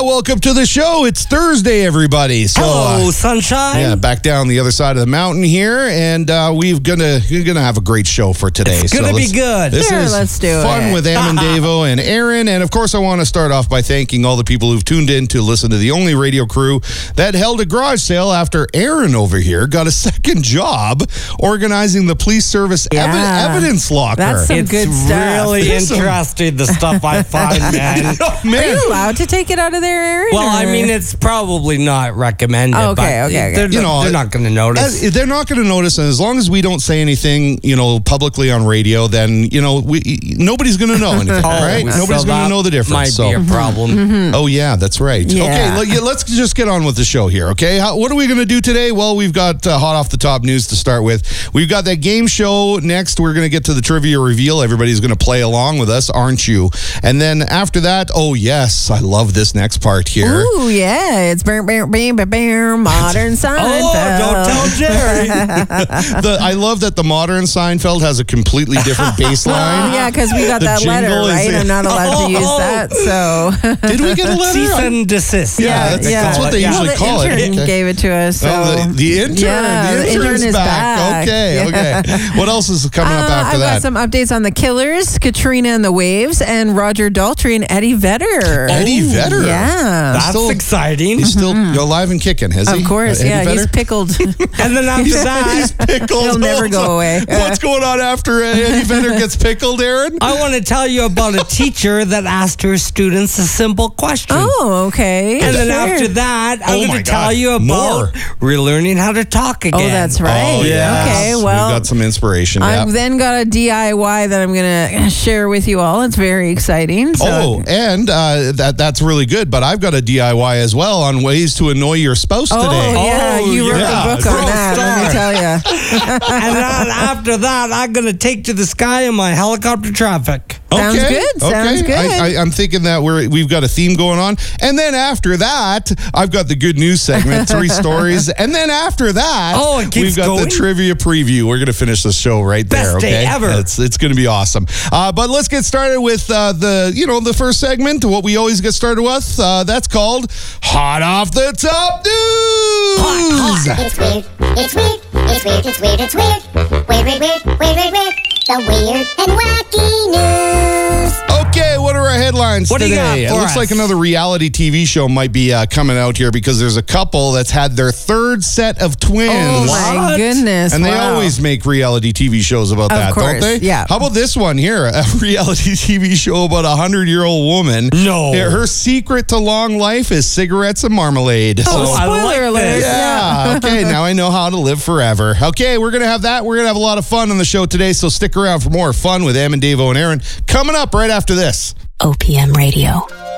welcome to the show. It's Thursday, everybody. So, hello, sunshine. Yeah, back down the other side of the mountain here, and we're gonna have a great show for today. It's gonna be good. This is let's do fun it. with Amandavo and Aaron, and of course, I want to start off by thanking all the people who've tuned in to listen to the only radio crew that held a garage sale after Aaron over here got a second job organizing the police service evidence locker. That's some good stuff. Really interesting, the stuff I find, man. Oh, man. Are you allowed to take it out of there, Aaron? Well, I or- mean, it's probably not recommended. Oh, okay, but okay. They're, You know, they're not going to notice. They're not going to notice, and as long as we don't say anything, publicly on radio, then nobody's going to know anything, right? so Nobody's going to that know the difference. Might be a problem. Oh yeah, that's right. Yeah. Okay, let's just get on with the show here. Okay, what are we going to do today? Well, we've got hot off the top news to start with. We've got that game show next. We're going to get to the trivia reveal. Everybody's going to play along with us, aren't you? And then after that, oh yes, I love this next part here. Ooh, yeah. It's modern Seinfeld. Oh, don't tell Jerry. I love that the modern Seinfeld has a completely different bass line. Yeah, because we got The that letter, jingle is right? in- I'm not allowed to use that, so. Did we get a letter? Cease and desist. Yeah, that's what they usually the call it. intern Okay. gave it to us. So. Oh, the intern. Yeah, the intern's intern is back. Okay, Yeah. okay. What else is coming up after I've that? got some updates on the Killers, Katrina and the Waves, and Roger Daltrey and Eddie Vedder. Eddie Vedder. Yeah. That's Still- exciting. He's still alive and kicking, has he? Of course, Eddie yeah. Vedder? He's pickled. And then after that, Pickled. He'll never go away. What's going on after Eddie Vedder gets pickled, Aaron? I want to tell you about a teacher that asked her students a simple question. Oh, okay. And then Sure. after that, I'm Oh my going to God, tell you about relearning how to talk again. Oh, that's right. Oh, yes. Okay, well, We've got some inspiration. I've Yeah. then got a DIY that I'm going to share with you all. It's very exciting. So. Oh, and that's really good. But I've got a DIY as well on ways to annoy your spouse Oh, today. yeah, Oh, you wrote yeah. a book on Pro that, let me star. tell you. And then after that, I'm going to take to the sky in my helicopter traffic. Sounds good, sounds good. I'm thinking that we've got a theme going on. And then after that, I've got the good news segment, 3 stories. And then after that, Oh, it keeps we've got going? the trivia preview. We're going to finish the show right there. Best day Okay, ever. It's going to be awesome. But let's get started with the first segment. What we always get started with. That's called Hot Off the Top News. It's weird, it's weird, it's weird, it's weird, it's weird. Weird, weird, weird, weird, weird, weird. The weird and wacky news. Okay, what are our headlines What do you today? got It for looks us? like another reality TV show might be coming out here because there's a couple that's had their 3rd set of twins. Oh, my What? goodness. And they wow. always make reality TV shows about Of that, course, don't they? yeah. How about this one here? A reality TV show about a 100-year-old woman. No. Her secret to long life is cigarettes and marmalade. Oh, I spoiler like alert. this. Yeah. Okay, now I know how to live forever. Okay, we're going to have that. We're going to have a lot of fun on the show today, so stick around for more fun with Amandavo and Aaron coming up right after this. OPM Radio.